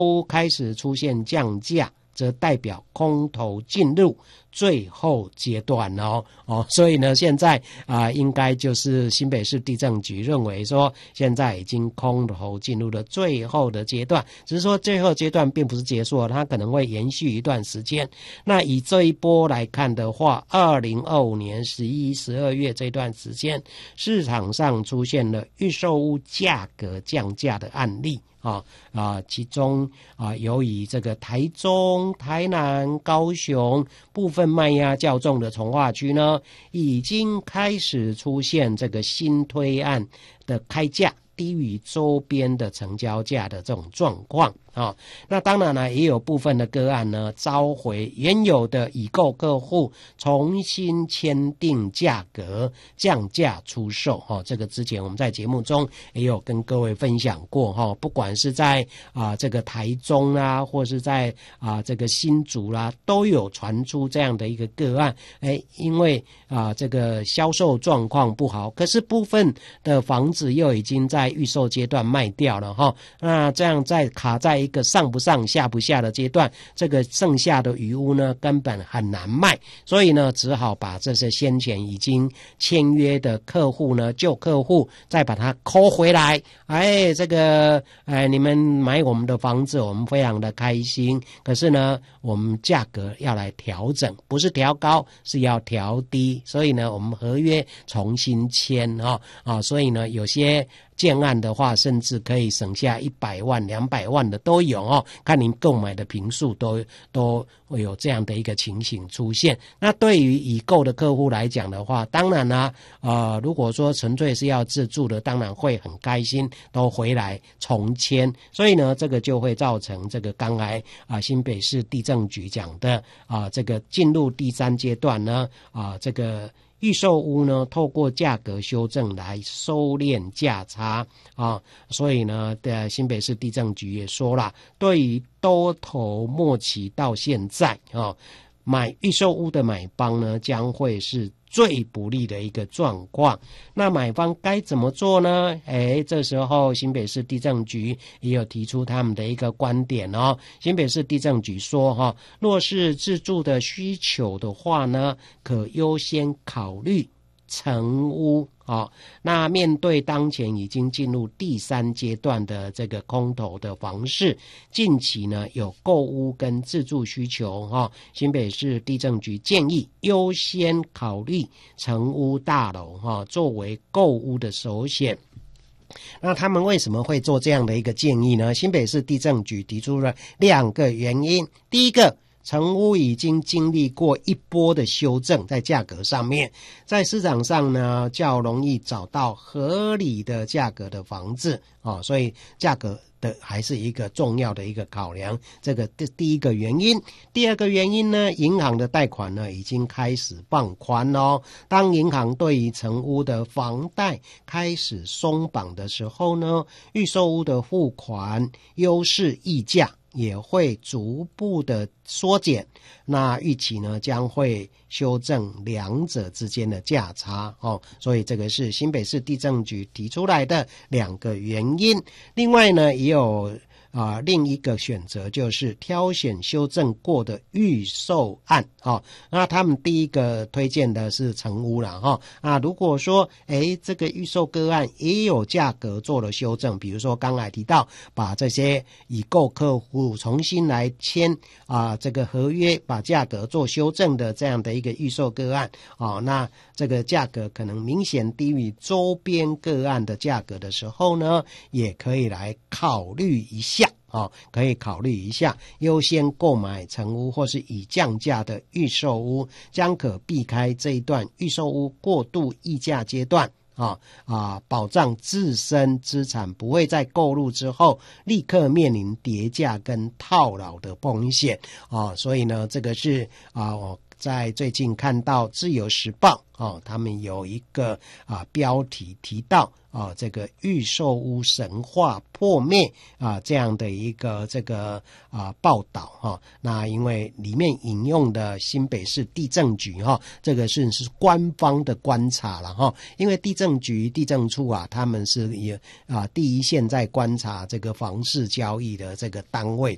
开始出现降价，则代表空头进入最后阶段所以呢现在应该就是新北市地政局认为说现在已经空头进入了最后的阶段，只是说最后阶段并不是结束了，它可能会延续一段时间。那以这一波来看的话，2025年11、12月这段时间，市场上出现了预售屋价格降价的案例其中由于这个台中、台南、高雄部分卖压较重的从化区呢，已经开始出现这个新推案的开价低于周边的成交价的这种状况那当然呢，也有部分的个案呢召回原有的已购客户，重新签订价格，降价出售这个之前我们在节目中也有跟各位分享过不管是在这个台中啦，或是在这个新竹啦，都有传出这样的一个个案因为这个销售状况不好，可是部分的房子又已经在预售阶段卖掉了那这样在卡在一个上不上下不下的阶段，这个剩下的余屋呢根本很难卖，所以呢只好把这些先前已经签约的客户呢，旧客户再把它扣回来这个你们买我们的房子我们非常的开心，可是呢我们价格要来调整，不是调高是要调低，所以呢我们合约重新签所以呢有些建案的话甚至可以省下100万200万的都有看您购买的坪数都会有这样的一个情形出现。那对于已购的客户来讲的话，当然啦如果说纯粹是要自住的，当然会很开心都回来重签，所以呢这个就会造成这个刚才新北市地政局讲的这个进入第3阶段呢这个预售屋呢透过价格修正来收敛价差所以呢新北市地政局也说了，对于多头末期到现在买预售屋的买方呢将会是最不利的一个状况。那买方该怎么做呢？这时候新北市地政局也有提出他们的一个观点新北市地政局说若是自住的需求的话呢，可优先考虑成屋那面对当前已经进入第3阶段的这个空头的房市，近期呢有购屋跟自住需求新北市地政局建议优先考虑成屋大楼作为购屋的首选。那他们为什么会做这样的一个建议呢？新北市地政局提出了2个原因。第一个，成屋已经经历过一波的修正，在价格上面，在市场上呢较容易找到合理的价格的房子所以价格的还是一个重要的一个考量，这个第一个原因。第二个原因呢，银行的贷款呢已经开始放宽当银行对于成屋的房贷开始松绑的时候呢，预售屋的付款优势溢价也会逐步的缩减，那预期呢将会修正两者之间的价差所以这个是新北市地政局提出来的2个原因。另外呢也有另一个选择，就是挑选修正过的预售案那他们第一个推荐的是成屋啦如果说这个预售个案也有价格做了修正，比如说刚才提到把这些已购客户重新来签这个合约，把价格做修正的这样的一个预售个案那这个价格可能明显低于周边个案的价格的时候呢，也可以来考虑一下可以考虑一下优先购买成屋或是已降价的预售屋，将可避开这一段预售屋过度溢价阶段保障自身资产不会在购入之后立刻面临跌价跟套牢的风险所以呢这个是我在最近看到自由时报他们有一个标题提到这个预售屋神话破灭这样的一个这个报道那因为里面引用的新北市地政局这个是官方的观察了因为地政局地政处他们是第一线在观察这个房市交易的这个单位